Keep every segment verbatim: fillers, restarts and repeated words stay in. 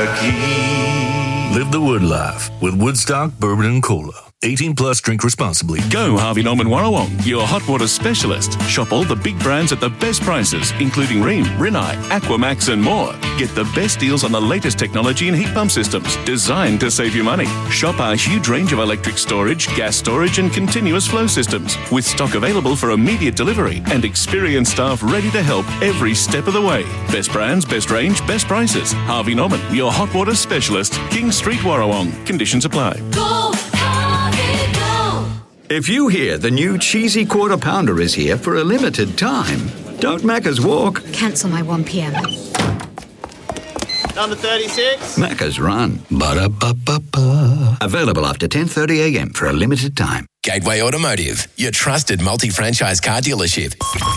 Jackie. Live the Wood life with Woodstock Bourbon and Cola. eighteen plus, drink responsibly. Go Harvey Norman Warrawong, your hot water specialist. Shop all the big brands at the best prices, including Rheem, Rinnai, Aquamax and more. Get the best deals on the latest technology and heat pump systems designed to save you money. Shop our huge range of electric storage, gas storage and continuous flow systems with stock available for immediate delivery and experienced staff ready to help every step of the way. Best brands, best range, best prices. Harvey Norman, your hot water specialist. King Street Warrawong. Conditions apply. Go! If you hear the new cheesy quarter pounder is here for a limited time, don't Macca's walk. Cancel my one p.m. Number thirty-six. Macca's run. Ba-da-ba-ba-ba. Available after ten thirty a.m. for a limited time. Gateway Automotive, your trusted multi-franchise car dealership.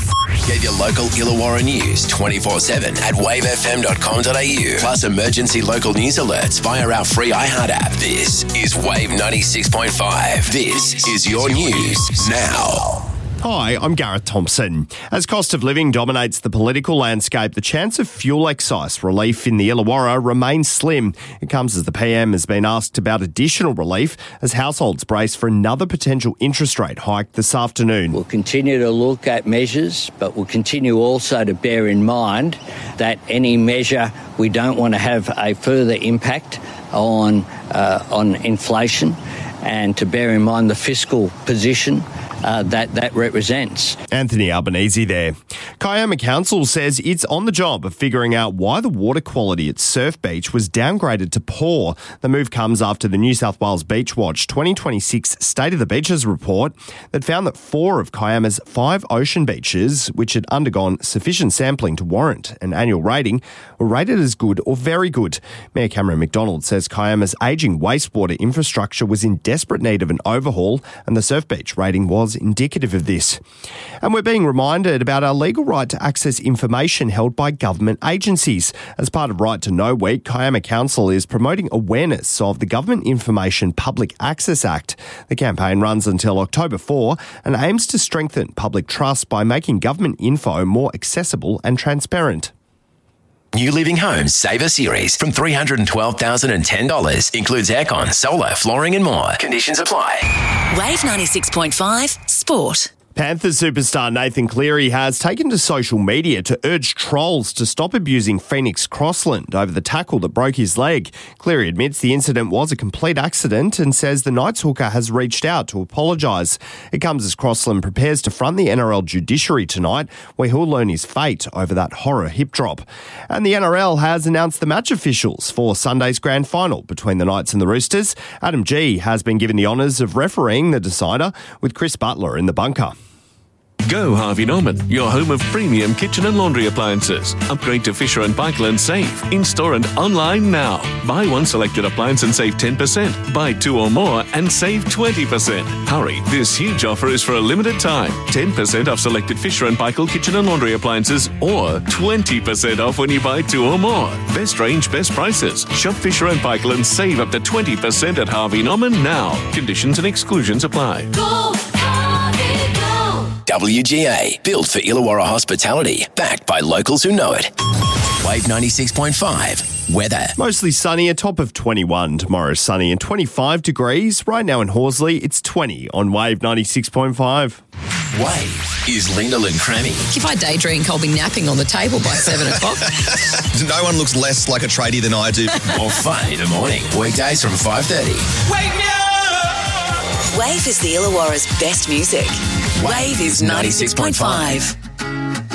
Get your local Illawarra news twenty-four seven at wave f m dot com dot a u. Plus emergency local news alerts via our free iHeart app. This is Wave ninety-six point five. This is your news now. Hi, I'm Gareth Thompson. As cost of living dominates the political landscape, the chance of fuel excise relief in the Illawarra remains slim. It comes as the P M has been asked about additional relief as households brace for another potential interest rate hike this afternoon. We'll continue to look at measures, but we'll continue also to bear in mind that any measure, we don't want to have a further impact on, uh, on inflation, and to bear in mind the fiscal position Uh, that that represents. Anthony Albanese there. Kiama Council says it's on the job of figuring out why the water quality at Surf Beach was downgraded to poor. The move comes after the New South Wales Beach Watch twenty twenty-six State of the Beaches report that found that four of Kiama's five ocean beaches, which had undergone sufficient sampling to warrant an annual rating, were rated as good or very good. Mayor Cameron McDonald says Kiama's ageing wastewater infrastructure was in desperate need of an overhaul, and the Surf Beach rating was indicative of this. And we're being reminded about our legal right to access information held by government agencies. As part of Right to Know Week, Kiama Council is promoting awareness of the Government Information Public Access Act. The campaign runs until October fourth and aims to strengthen public trust by making government info more accessible and transparent. New Living Homes Saver Series from three hundred twelve thousand ten dollars. Includes aircon, solar, flooring and more. Conditions apply. Wave ninety-six point five Sport. Panthers superstar Nathan Cleary has taken to social media to urge trolls to stop abusing Phoenix Crossland over the tackle that broke his leg. Cleary admits the incident was a complete accident and says the Knights hooker has reached out to apologise. It comes as Crossland prepares to front the N R L judiciary tonight, where he'll learn his fate over that horror hip drop. And the N R L has announced the match officials for Sunday's grand final between the Knights and the Roosters. Adam G has been given the honours of refereeing the decider, with Chris Butler in the bunker. Go Harvey Norman, your home of premium kitchen and laundry appliances. Upgrade to Fisher and Paykel and save. In-store and online now. Buy one selected appliance and save ten percent. Buy two or more and save twenty percent. Hurry, this huge offer is for a limited time. ten percent off selected Fisher and Paykel kitchen and laundry appliances, or twenty percent off when you buy two or more. Best range, best prices. Shop Fisher and Paykel and save up to twenty percent at Harvey Norman now. Conditions and exclusions apply. Go! W G A, built for Illawarra hospitality, backed by locals who know it. Wave ninety-six point five, weather. Mostly sunny, a top of twenty-one. Tomorrow sunny and twenty-five degrees. Right now in Horsley, it's twenty on Wave ninety-six point five. Wave is Linda and Crammy. If I day drink, I'll be napping on the table by seven o'clock. No one looks less like a tradie than I do. Or fun in the morning, weekdays from five thirty. Wake me up! Wave is the Illawarra's best music. Wave is ninety-six point five.